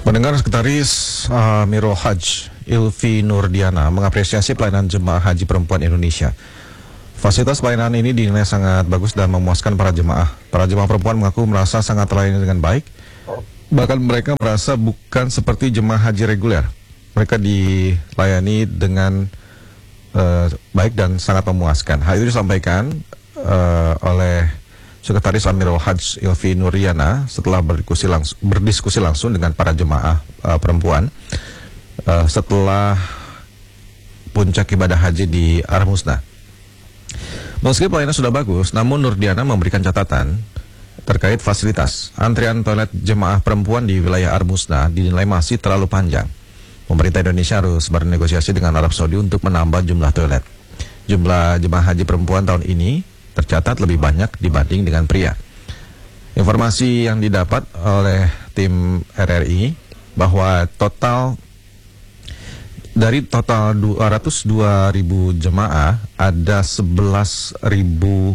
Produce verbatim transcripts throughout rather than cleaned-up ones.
Pendengar, Sekretaris uh, Miro Haj Ilvi Nurdiana mengapresiasi pelayanan jemaah haji perempuan Indonesia. Fasilitas pelayanan ini dinilai sangat bagus dan memuaskan para jemaah. Para jemaah perempuan mengaku merasa sangat terlayani dengan baik. Bahkan mereka merasa bukan seperti jemaah haji reguler. Mereka dilayani dengan uh, baik dan sangat memuaskan. Hal itu disampaikan uh, oleh Sekretaris Amirul Haj Ilvi Nurdiana setelah berdiskusi langsung, berdiskusi langsung dengan para jemaah uh, perempuan uh, setelah puncak ibadah haji di Armusna. Meski pelayanan sudah bagus, namun Nurdiana memberikan catatan terkait fasilitas. Antrian toilet jemaah perempuan di wilayah Armusna dinilai masih terlalu panjang. Pemerintah Indonesia harus bernegosiasi dengan Arab Saudi untuk menambah jumlah toilet. Jumlah jemaah haji perempuan tahun ini tercatat lebih banyak dibanding dengan pria. Informasi yang didapat oleh tim R R I bahwa total dari total dua ratus dua ribu jemaah ada sebelas ribu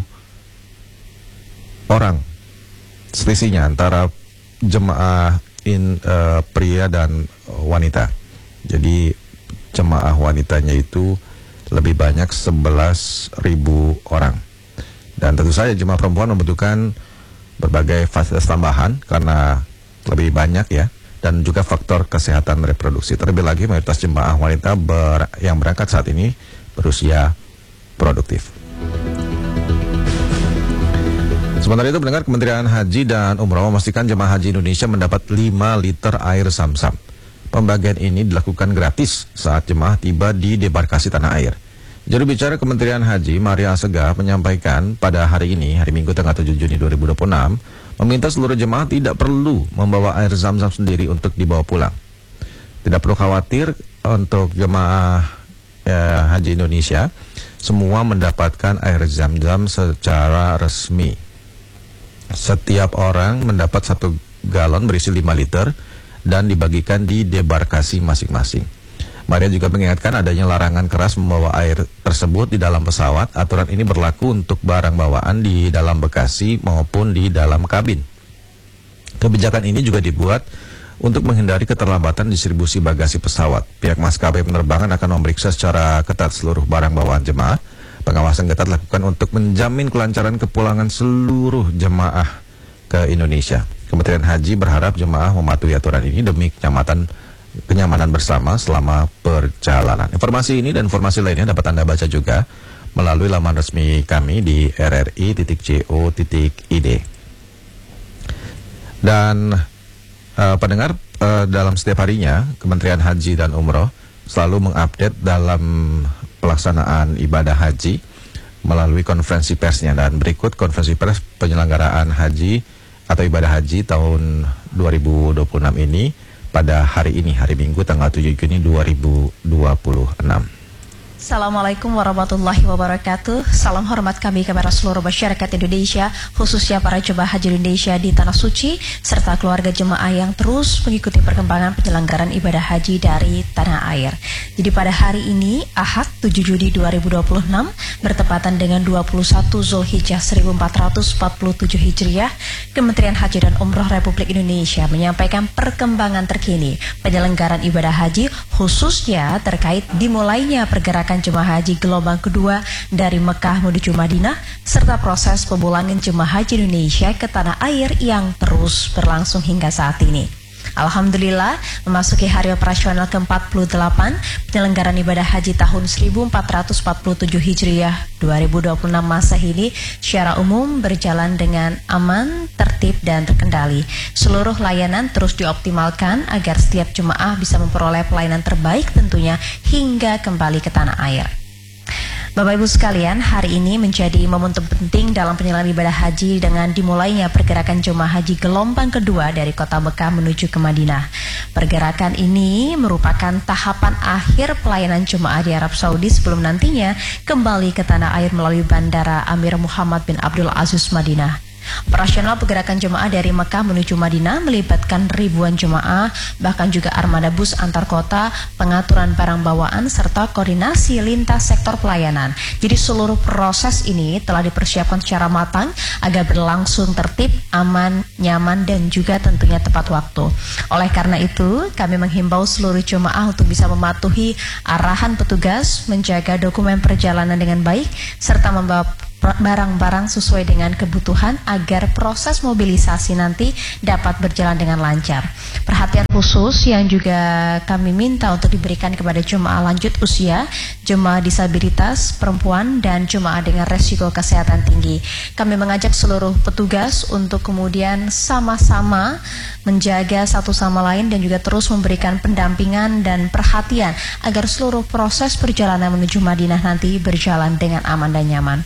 orang. Selisihnya antara jemaah in, uh, pria dan wanita. Jadi jemaah wanitanya itu lebih banyak sebelas ribu orang. Dan tentu saja jemaah perempuan membutuhkan berbagai fasilitas tambahan karena lebih banyak ya, dan juga faktor kesehatan reproduksi. Terlebih lagi mayoritas jemaah wanita ber, yang berangkat saat ini berusia produktif. Sementara itu, pendengar, Kementerian Haji dan Umroh memastikan jemaah haji Indonesia mendapat lima liter air Zam-Zam. Pembagian ini dilakukan gratis saat jemaah tiba di debarkasi tanah air. Juru bicara Kementerian Haji, Maria Assegaf, menyampaikan pada hari ini, hari Minggu tanggal tujuh Juni dua ribu dua puluh enam, meminta seluruh jemaah tidak perlu membawa air Zam-Zam sendiri untuk dibawa pulang. Tidak perlu khawatir untuk jemaah ya, haji Indonesia, semua mendapatkan air Zam-Zam secara resmi. Setiap orang mendapat satu galon berisi lima liter dan dibagikan di debarkasi masing-masing. Maria juga mengingatkan adanya larangan keras membawa air tersebut di dalam pesawat. Aturan ini berlaku untuk barang bawaan di dalam bagasi maupun di dalam kabin. Kebijakan ini juga dibuat untuk menghindari keterlambatan distribusi bagasi pesawat. Pihak maskapai penerbangan akan memeriksa secara ketat seluruh barang bawaan jemaah. Pengawasan ketat dilakukan untuk menjamin kelancaran kepulangan seluruh jemaah ke Indonesia. Kementerian Haji berharap jemaah mematuhi aturan ini demi kenyamanan kenyamanan bersama selama perjalanan. Informasi ini dan informasi lainnya dapat Anda baca juga melalui laman resmi kami di r r i titik co titik i d. Dan uh, pendengar, uh, dalam setiap harinya Kementerian Haji dan Umroh selalu mengupdate dalam pelaksanaan ibadah haji melalui konferensi persnya, dan berikut konferensi pers penyelenggaraan haji atau ibadah haji tahun dua ribu dua puluh enam ini pada hari ini, hari Minggu tanggal tujuh Juni dua ribu dua puluh enam. Assalamualaikum warahmatullahi wabarakatuh. Salam hormat kami kepada seluruh masyarakat Indonesia, khususnya para jemaah haji Indonesia di Tanah Suci, serta keluarga jemaah yang terus mengikuti perkembangan penyelenggaraan ibadah haji dari tanah air. Jadi pada hari ini, Ahad tujuh Juni dua ribu dua puluh enam, bertepatan dengan dua puluh satu Zulhijjah seribu empat ratus empat puluh tujuh Hijriah, Kementerian Haji dan Umroh Republik Indonesia menyampaikan perkembangan terkini penyelenggaraan ibadah haji, khususnya terkait dimulainya pergerakan jemaah haji gelombang kedua dari Mekah menuju Madinah, serta proses pemulangan jemaah haji Indonesia ke tanah air yang terus berlangsung hingga saat ini. Alhamdulillah, memasuki hari operasional ke empat puluh delapan penyelenggaraan ibadah haji tahun seribu empat ratus empat puluh tujuh Hijriah dua ribu dua puluh enam masa ini secara umum berjalan dengan aman, tertib, dan terkendali. Seluruh layanan terus dioptimalkan agar setiap jemaah bisa memperoleh pelayanan terbaik tentunya hingga kembali ke tanah air. Bapak Ibu sekalian, hari ini menjadi momentum penting dalam penyelenggaraan ibadah haji dengan dimulainya pergerakan jemaah haji gelombang kedua dari kota Mekah menuju ke Madinah. Pergerakan ini merupakan tahapan akhir pelayanan jemaah di Arab Saudi sebelum nantinya kembali ke tanah air melalui Bandara Amir Muhammad bin Abdul Aziz Madinah. Operasional pergerakan jemaah dari Mekah menuju Madinah melibatkan ribuan jemaah, bahkan juga armada bus antar kota, pengaturan barang bawaan, serta koordinasi lintas sektor pelayanan. Jadi seluruh proses ini telah dipersiapkan secara matang agar berlangsung tertib, aman, nyaman, dan juga tentunya tepat waktu. Oleh karena itu, kami menghimbau seluruh jemaah untuk bisa mematuhi arahan petugas, menjaga dokumen perjalanan dengan baik, serta membawa barang-barang sesuai dengan kebutuhan agar proses mobilisasi nanti dapat berjalan dengan lancar. Perhatian khusus yang juga kami minta untuk diberikan kepada jemaah lanjut usia, jemaah disabilitas, perempuan, dan jemaah dengan resiko kesehatan tinggi. Kami mengajak seluruh petugas untuk kemudian sama-sama menjaga satu sama lain dan juga terus memberikan pendampingan dan perhatian agar seluruh proses perjalanan menuju Madinah nanti berjalan dengan aman dan nyaman.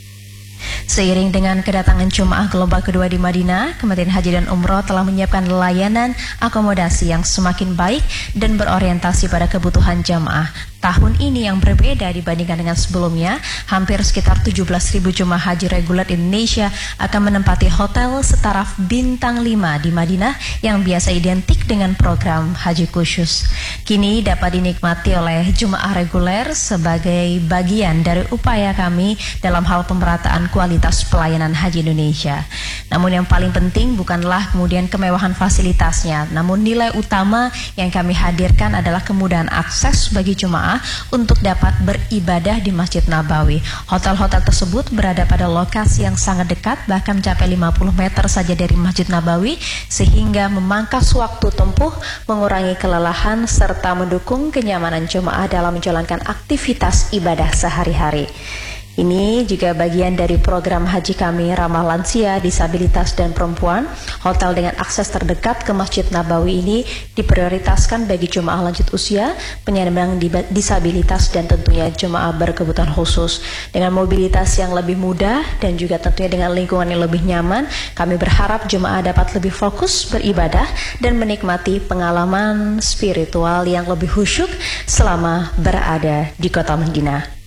Seiring dengan kedatangan jemaah gelombang kedua di Madinah, Kementerian Haji dan Umroh telah menyiapkan layanan akomodasi yang semakin baik dan berorientasi pada kebutuhan jemaah. Tahun ini yang berbeda dibandingkan dengan sebelumnya, hampir sekitar tujuh belas ribu jemaah haji reguler Indonesia akan menempati hotel setaraf bintang lima di Madinah yang biasa identik dengan program haji khusus. Kini dapat dinikmati oleh jemaah reguler sebagai bagian dari upaya kami dalam hal pemerataan kualitas pelayanan haji Indonesia. Namun yang paling penting bukanlah kemudian kemewahan fasilitasnya, namun nilai utama yang kami hadirkan adalah kemudahan akses bagi jemaah untuk dapat beribadah di Masjid Nabawi. Hotel-hotel tersebut berada pada lokasi yang sangat dekat, bahkan mencapai lima puluh meter saja dari Masjid Nabawi, sehingga memangkas waktu tempuh, mengurangi kelelahan, serta mendukung kenyamanan jemaah dalam menjalankan aktivitas ibadah sehari-hari. Ini juga bagian dari program haji kami ramah lansia, disabilitas, dan perempuan. Hotel dengan akses terdekat ke Masjid Nabawi ini diprioritaskan bagi jemaah lanjut usia, penyandang disabilitas, dan tentunya jemaah berkebutuhan khusus. Dengan mobilitas yang lebih mudah dan juga tentunya dengan lingkungan yang lebih nyaman, kami berharap jemaah dapat lebih fokus beribadah dan menikmati pengalaman spiritual yang lebih khusyuk selama berada di kota Madinah.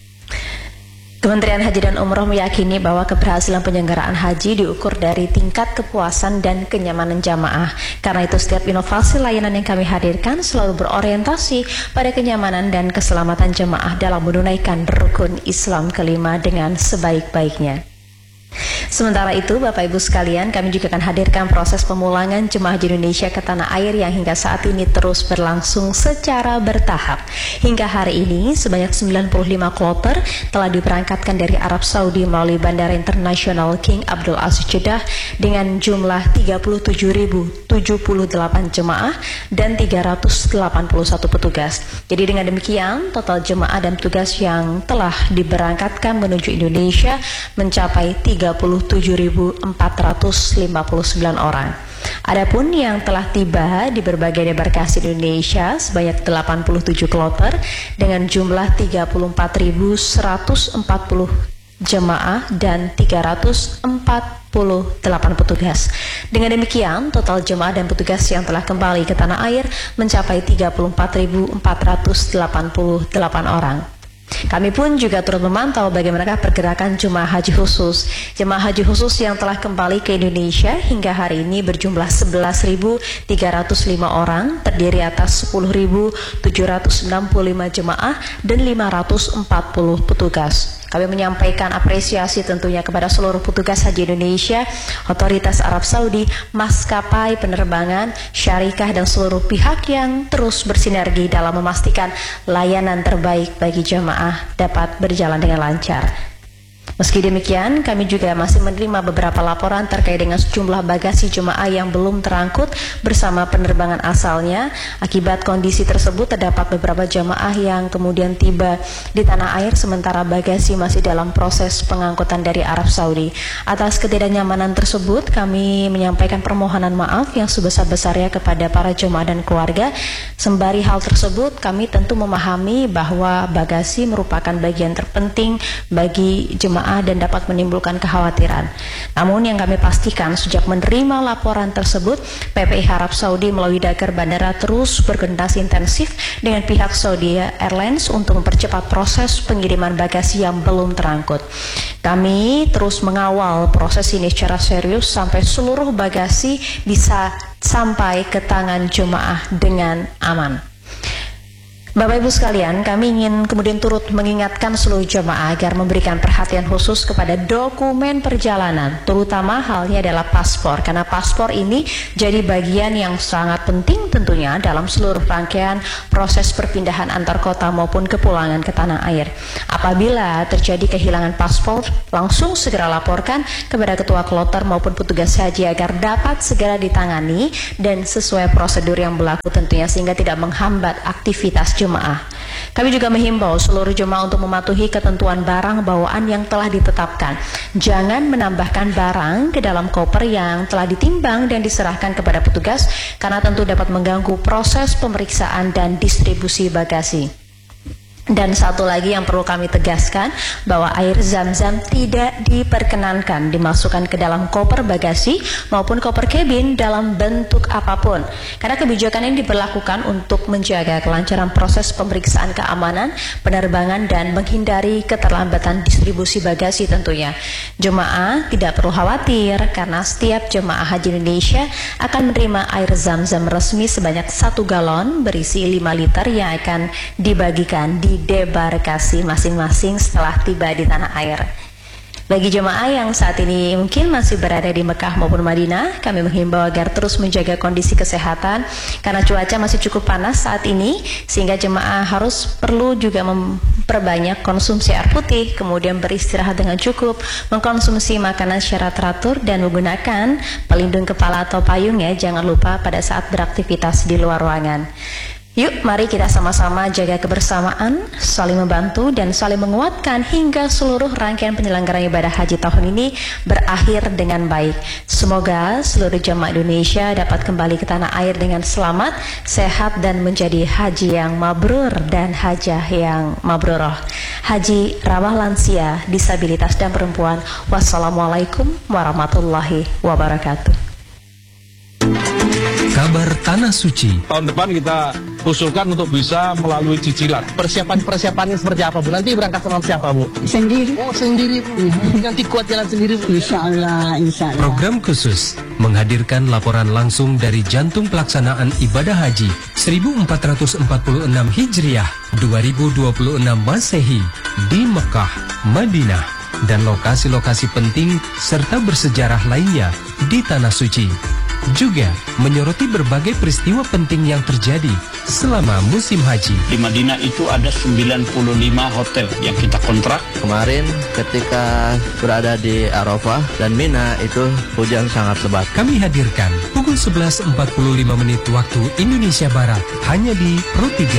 Kementerian Haji dan Umroh meyakini bahwa keberhasilan penyelenggaraan haji diukur dari tingkat kepuasan dan kenyamanan jamaah. Karena itu setiap inovasi layanan yang kami hadirkan selalu berorientasi pada kenyamanan dan keselamatan jamaah dalam menunaikan rukun Islam kelima dengan sebaik-baiknya. Sementara itu, Bapak Ibu sekalian, kami juga akan hadirkan proses pemulangan jemaah haji Indonesia ke tanah air yang hingga saat ini terus berlangsung secara bertahap. Hingga hari ini, sebanyak sembilan puluh lima kloter telah diberangkatkan dari Arab Saudi melalui Bandara Internasional King Abdul Aziz Jeddah dengan jumlah tiga puluh tujuh ribu tujuh puluh delapan jemaah dan tiga ratus delapan puluh satu petugas. Jadi dengan demikian, total jemaah dan petugas yang telah diberangkatkan menuju Indonesia mencapai tiga puluh tujuh ribu empat ratus lima puluh sembilan orang. Adapun yang telah tiba di berbagai debarkasi Indonesia sebanyak delapan puluh tujuh kloter dengan jumlah tiga puluh empat ribu seratus empat puluh jemaah dan tiga ratus empat puluh delapan petugas. Dengan demikian, total jemaah dan petugas yang telah kembali ke tanah air mencapai tiga puluh empat ribu empat ratus delapan puluh delapan orang. Kami pun juga turut memantau bagaimanakah pergerakan jemaah haji khusus. Jemaah haji khusus yang telah kembali ke Indonesia hingga hari ini berjumlah sebelas ribu tiga ratus lima orang, terdiri atas sepuluh ribu tujuh ratus enam puluh lima jemaah dan lima ratus empat puluh petugas. Kami menyampaikan apresiasi tentunya kepada seluruh petugas haji Indonesia, otoritas Arab Saudi, maskapai penerbangan, syarikah, dan seluruh pihak yang terus bersinergi dalam memastikan layanan terbaik bagi jemaah dapat berjalan dengan lancar. Meski demikian, kami juga masih menerima beberapa laporan terkait dengan sejumlah bagasi jemaah yang belum terangkut bersama penerbangan asalnya. Akibat kondisi tersebut, terdapat beberapa jemaah yang kemudian tiba di tanah air sementara bagasi masih dalam proses pengangkutan dari Arab Saudi. Atas ketidaknyamanan tersebut, kami menyampaikan permohonan maaf yang sebesar-besarnya kepada para jemaah dan keluarga. Sembari hal tersebut, kami tentu memahami bahwa bagasi merupakan bagian terpenting bagi jemaah jemaah dan dapat menimbulkan kekhawatiran. Namun yang kami pastikan sejak menerima laporan tersebut, P P I Arab Saudi melalui Dakar Bandara terus berkoordinasi intensif dengan pihak Saudi Airlines untuk mempercepat proses pengiriman bagasi yang belum terangkut. Kami terus mengawal proses ini secara serius sampai seluruh bagasi bisa sampai ke tangan jemaah dengan aman. Bapak Ibu sekalian, kami ingin kemudian turut mengingatkan seluruh jemaah agar memberikan perhatian khusus kepada dokumen perjalanan, terutama halnya adalah paspor, karena paspor ini jadi bagian yang sangat penting tentunya dalam seluruh rangkaian proses perpindahan antar kota maupun kepulangan ke tanah air. Apabila terjadi kehilangan paspor, langsung segera laporkan kepada ketua kloter maupun petugas haji agar dapat segera ditangani dan sesuai prosedur yang berlaku tentunya, sehingga tidak menghambat aktivitas jemaah. Kami juga menghimbau seluruh jemaah untuk mematuhi ketentuan barang bawaan yang telah ditetapkan. Jangan menambahkan barang ke dalam koper yang telah ditimbang dan diserahkan kepada petugas, karena tentu dapat mengganggu proses pemeriksaan dan distribusi bagasi. Dan satu lagi yang perlu kami tegaskan, bahwa air zam-zam tidak diperkenankan dimasukkan ke dalam koper bagasi maupun koper kabin dalam bentuk apapun, karena kebijakan ini diberlakukan untuk menjaga kelancaran proses pemeriksaan keamanan penerbangan dan menghindari keterlambatan distribusi bagasi tentunya. Jemaah tidak perlu khawatir, karena setiap jemaah haji Indonesia akan menerima air zam-zam resmi sebanyak satu galon berisi lima liter yang akan dibagikan di debarkasi masing-masing setelah tiba di tanah air. Bagi jemaah yang saat ini mungkin masih berada di Mekah maupun Madinah, kami menghimbau agar terus menjaga kondisi kesehatan karena cuaca masih cukup panas saat ini, sehingga jemaah harus perlu juga memperbanyak konsumsi air putih, kemudian beristirahat dengan cukup, mengkonsumsi makanan secara teratur, dan menggunakan pelindung kepala atau payung ya, jangan lupa pada saat beraktivitas di luar ruangan. Yuk, mari kita sama-sama jaga kebersamaan, saling membantu dan saling menguatkan hingga seluruh rangkaian penyelenggaraan ibadah haji tahun ini berakhir dengan baik. Semoga seluruh jemaah Indonesia dapat kembali ke tanah air dengan selamat, sehat, dan menjadi haji yang mabrur dan hajah yang mabruroh. Haji ramah lansia, disabilitas, dan perempuan. Wassalamualaikum warahmatullahi wabarakatuh. Kabar Tanah Suci. Tahun depan kita usulkan untuk bisa melalui cicilan. Persiapan-persiapannya seperti apa, Bu? Nanti berangkat sama siapa, Bu? Sendiri. Oh, sendiri, Bu. Nanti kuat jalan sendiri, Bu. Insya Allah, insya Allah. Program khusus menghadirkan laporan langsung dari jantung pelaksanaan ibadah haji seribu empat ratus empat puluh enam Hijriah dua ribu dua puluh enam Masehi di Mekah, Madinah, dan lokasi-lokasi penting serta bersejarah lainnya di Tanah Suci. Juga menyoroti berbagai peristiwa penting yang terjadi selama musim haji. Di Madinah itu ada sembilan puluh lima hotel yang kita kontrak. Kemarin ketika berada di Arafah dan Mina itu hujan sangat lebat. Kami hadirkan pukul sebelas empat puluh lima menit waktu Indonesia Barat hanya di Pro tiga.